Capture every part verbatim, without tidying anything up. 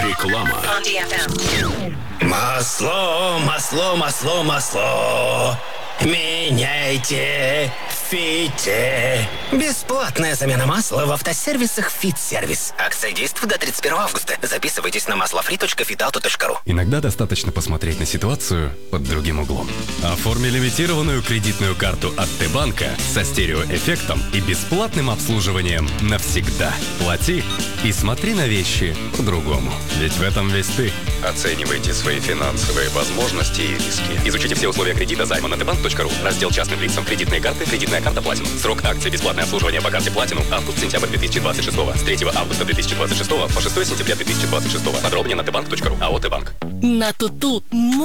Реклама. Масло, масло, масло, масло. Меняйте в Фите. Бесплатная замена масла в автосервисах «Фит-сервис». Акция действует до тридцать первого августа. Записывайтесь на маслофри точка фитауто точка ру. Иногда достаточно посмотреть на ситуацию под другим углом. Оформи лимитированную кредитную карту от Т-банка со стереоэффектом и бесплатным обслуживанием навсегда. Плати и смотри на вещи по-другому. Ведь в этом весь ты. Оценивайте свои финансовые возможности и риски. Изучите все условия кредита займа на тэ банк точка ру. Раздел частным лицам кредитные карты, кредитная карта Platinum. Срок акции бесплатное обслуживание по карте Platinum август-сентябрь две тысячи двадцать шестого. С третьего августа две тысячи двадцать шестого по шестое сентября две тысячи двадцать шестого. Подробнее на тэ банк точка ру. АО «Т-банк». На Туту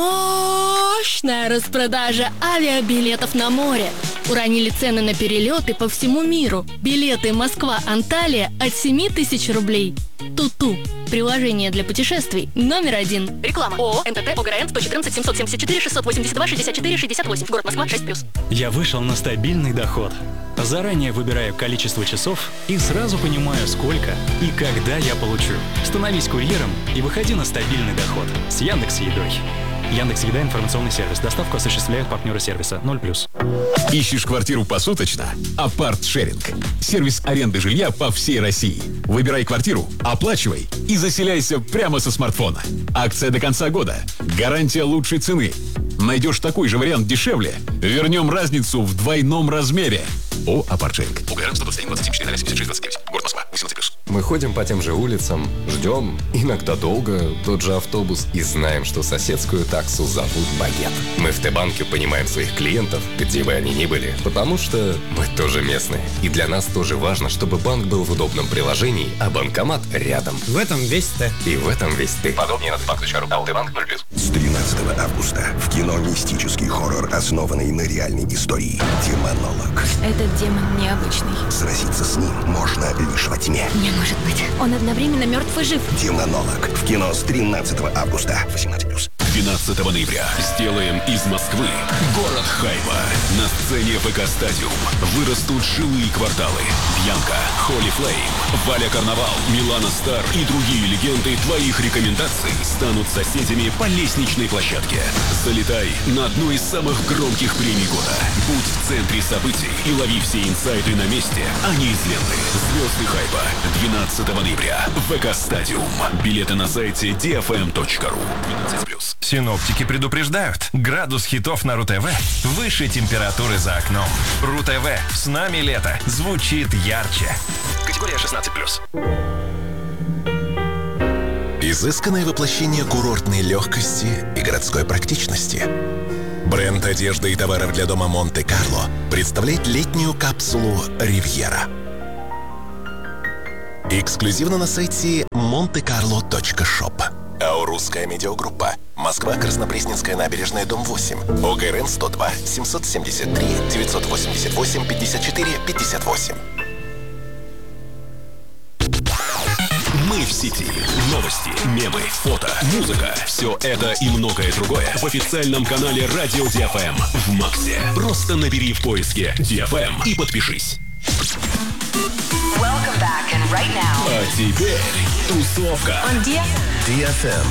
мощная распродажа авиабилетов на море. Уронили цены на перелеты по всему миру. Билеты Москва-Анталия от семь тысяч рублей. Туту. Приложение для путешествий номер один. Реклама. ООО МТТ ОГРН сто четырнадцать семьсот семьдесят четыре шестьсот восемьдесят два шестьдесят четыре шестьдесят восемь. Город Москва шесть плюс. Я вышел на стабильный доход. Заранее выбираю количество часов и сразу понимаю, сколько и когда я получу. Становись курьером и выходи на стабильный доход с Яндекс.Едой. Яндекс.Еда — информационный сервис. Доставку осуществляют партнеры сервиса ноль плюс. Ищешь квартиру посуточно? Апарт-шеринг. Сервис аренды жилья по всей России. Выбирай квартиру, оплачивай и заселяйся прямо со смартфона. Акция до конца года. Гарантия лучшей цены. Найдешь такой же вариант дешевле? Вернем разницу в двойном размере. О, Апарт-шеринг. ОГРН сто двадцать один двадцать семь четыре ноль семьдесят шесть двадцать девять. Город Москва восемнадцать плюс. Мы ходим по тем же улицам, ждем, иногда долго, тот же автобус, и знаем, что соседскую таксу зовут Багет. Мы в Т-банке понимаем своих клиентов, где бы они ни были, потому что мы тоже местные. И для нас тоже важно, чтобы банк был в удобном приложении, а банкомат рядом. В этом весь Т. И в этом весь ты. Подробнее на тэ банк точка ру. АО «Т-банк» ноль плюс. С тринадцатого августа в кино мистический хоррор, основанный на реальной истории. Демонолог. Этот демон необычный. Сразиться с ним можно лишь во тьме. Не может быть. Он одновременно мертв и жив. Демонолог. В кино с тринадцатого августа. восемнадцать плюс. двенадцатого ноября сделаем из Москвы город хайпа. На сцене ВК-стадиум вырастут жилые кварталы. Бьянка, Холли Флейм, Валя Карнавал, Милана Стар и другие легенды твоих рекомендаций станут соседями по лестничной площадке. Залетай на одну из самых громких премий года. Будь в центре событий и лови все инсайты на месте, а не из ленты. Звезды хайпа. двенадцатого ноября. ВК-стадиум. Билеты на сайте ди эф эм точка ру. двенадцать плюс. Синоптики предупреждают. Градус хитов на РУ-ТВ выше температуры за окном. РУ-ТВ. С нами лето. Звучит ярче. Категория шестнадцать плюс. Изысканное воплощение курортной легкости и городской практичности. Бренд одежды и товаров для дома Монте-Карло представляет летнюю капсулу «Ривьера». Эксклюзивно на сайте монте карло точка шоп. АО «Русская медиагруппа». Москва, Краснопресненская набережная, дом восемь. ОГРН сто два семьсот семьдесят три девятьсот восемьдесят восемь пятьдесят четыре пятьдесят восемь. Мы в сети. Новости, мемы, фото, музыка. Все это и многое другое в официальном канале Радио ди эф эм в Максе. Просто набери в поиске ди эф эм и подпишись. Welcome back and right now. А теперь тусовка. On ди эф эм. ди эф эм.